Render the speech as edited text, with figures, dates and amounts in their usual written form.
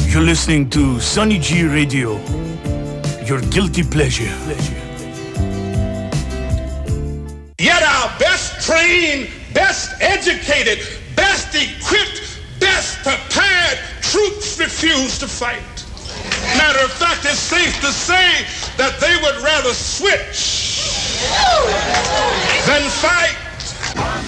You're listening to Sunny G Radio, your guilty pleasure. Yet our best trained, best educated, best equipped, best prepared troops refuse to fight. Matter of fact, it's safe to say that they would rather switch than fight.